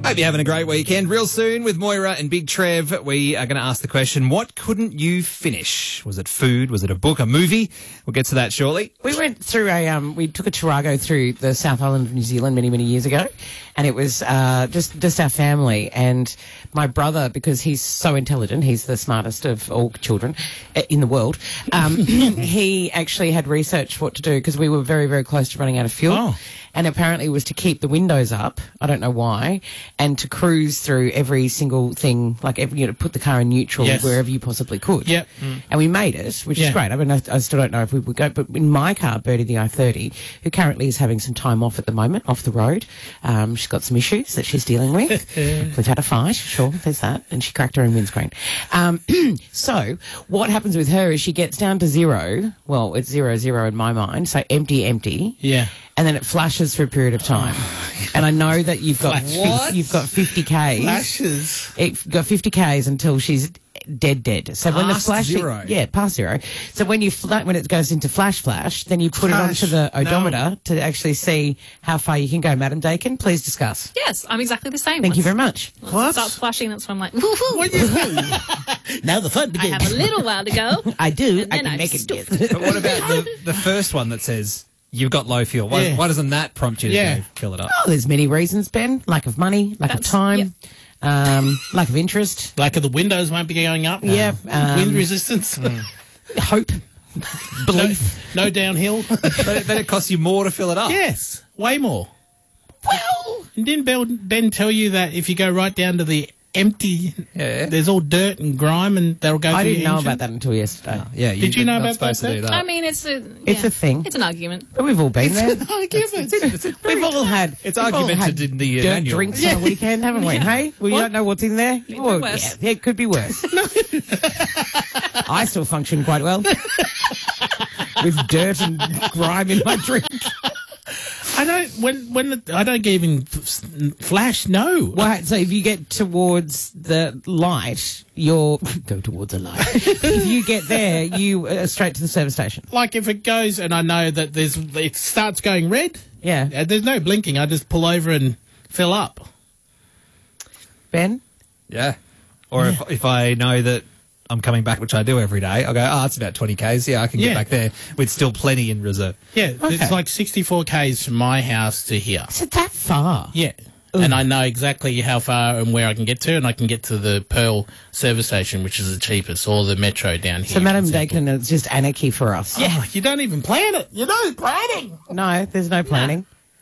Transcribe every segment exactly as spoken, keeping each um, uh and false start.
Hope you're having a great weekend. Real soon with Moira and Big Trev, we are going to ask the question, what couldn't you finish? Was it food? Was it a book, a movie? We'll get to that shortly. We went through a, um, we took a Tarago through the South Island of New Zealand many, many years ago. And it was uh, just just our family and my brother, because he's so intelligent, he's the smartest of all children uh, in the world. Um, he actually had researched what to do because we were very, very close to running out of fuel. Oh. And apparently it was to keep the windows up, I don't know why, and to cruise through every single thing, like every, you know, put the car in neutral Yes. wherever you possibly could. Yep. Mm. And we made it, which Yeah. is great. I mean, I, I still don't know if we would go, but in my car, Bertie the I thirty, who currently is having some time off at the moment, off the road, um, she's got some issues that she's dealing with. We've had a fight, sure, there's that, and she cracked her own windscreen. Um, so what happens with her is she gets down to zero, well, it's zero, zero in my mind, so empty, empty. Yeah. And then it flashes for a period of time. And I know that you've got What? you've got fifty Ks. Flashes. It's got fifty Ks until she's dead, dead. So when the Past flash, zero? yeah, past zero. So when you fla- when it goes into flash, flash, then you put Flash. it onto the No. odometer to actually see how far you can go. Madam Dakin, please discuss. Yes, I'm exactly the same. Thank you Once- very much. once What? it starts flashing, that's when I'm like, woohoo, What is Now the fun I begins. have a little while to go. I do. And I then can I've make it stuffed. get. But what about the, the first one that says you've got low fuel? Why, Yeah. why doesn't that prompt you to Yeah. go fill it up? Oh, there's many reasons, Ben. Lack of money, lack of That's- time, um, lack of interest, Like the windows won't be going up. Yeah, um, Wind resistance. hope, no, belief. no downhill. But then it costs you more to fill it up. Yes, way more. Well, And didn't Ben, Ben tell you that if you go right down to the empty, Yeah. there's all dirt and grime and that'll go I through didn't your know engine? about that until yesterday. Yeah, Did you know not about supposed that, to do that? I mean, it's a It's yeah, a thing. It's an argument. But we've all been there. Argument. We've all had. It's we've all argumented had in the, uh, dirt manual. drinks on a weekend, haven't we? Hey, well, you What? don't know what's in there. be Well, worse. yeah, it could be worse. I still function quite well with dirt and grime in my drink. I don't. When when the, I don't even f- flash. No. Well, so if you get towards the light, you're go towards the light. If you get there, you uh, straight to the service station. Like if it goes and I know that there's it starts going red. Yeah, Uh, there's no blinking. I just pull over and fill up. Ben. Yeah. Or If, if I know that I'm coming back, which I do every day, I'll go, oh, it's about twenty Ks. Yeah, I can Yeah. get back there with still plenty in reserve. Yeah, Okay. it's like sixty-four Ks from my house to here. Is it that far? Yeah. And I know exactly how far and where I can get to, and I can get to the Pearl service station, which is the cheapest, or the Metro down here. So, Madam for example. Dakin, it's just anarchy for us. Oh, you don't even plan it. You know planning. No, there's no planning.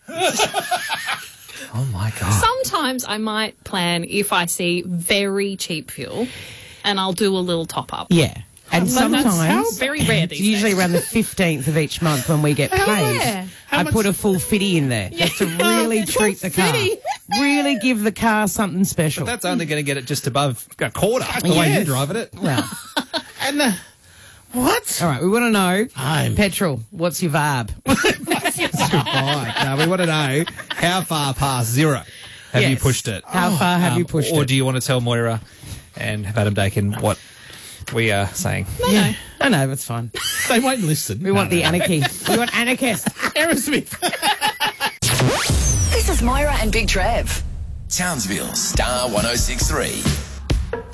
Oh, my God. Sometimes I might plan if I see very cheap fuel, and I'll do a little top up. Yeah. And But that's sometimes, very rare these it's usually days. around the fifteenth of each month when we get paid, Yeah. How I much- put a full fitty in there just to really treat the car. Really give the car something special. That's only going to get it just above a quarter, the way Yes. you're driving it. Well, And the, what? all right, we want to know, I'm- petrol, what's your verb? Right. No, we want to know how far past zero have you Yes. pushed it? How far have Um, you pushed or it? do you want to tell Moira and Adam Dakin what we are saying? Yeah. I know, that's fine. They won't listen. We want the anarchy. We want anarchists. Aerosmith. This is Moira and Big Trev. Townsville Star one oh six three.